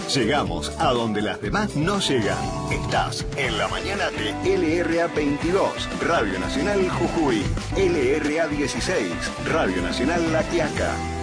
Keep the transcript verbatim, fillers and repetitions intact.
Llegamos a donde las demás no llegan. Estás en la mañana de L R A veintidós, Radio Nacional Jujuy, L R A dieciséis, Radio Nacional La Quiaca.